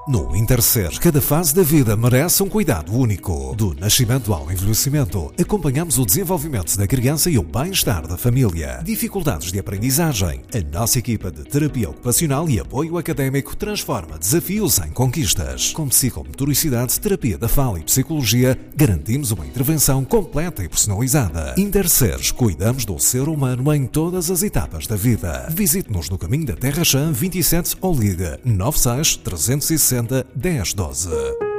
No Interser, cada fase da vida merece um cuidado único. Do nascimento ao envelhecimento, acompanhamos o desenvolvimento da criança e o bem-estar da família. Dificuldades de aprendizagem. A nossa equipa de terapia ocupacional e apoio académico transforma desafios em conquistas. Com psicomotoricidade, terapia da fala e psicologia, garantimos uma intervenção completa e personalizada. Interser, cuidamos do ser humano em todas as etapas da vida. Visite-nos no Caminho da Terra Chã 27 ou ligue 96 360 1012.